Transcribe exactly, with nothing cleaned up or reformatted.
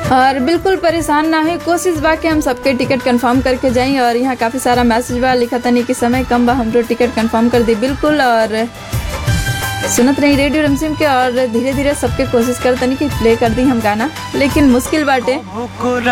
और बिल्कुल परेशान ना हो, कोशिश बा कि हम सबके टिकट कंफर्म करके जाई। और यहाँ काफ़ी सारा मैसेज बा, लिखा तनी कि समय कम बा, हमरो टिकट कंफर्म कर दी। बिल्कुल, और सुनत रही रेडियो रमसिम के, और धीरे धीरे सबके कोशिश कर तनी कि प्ले कर दी हम गाना, लेकिन मुश्किल बाटे।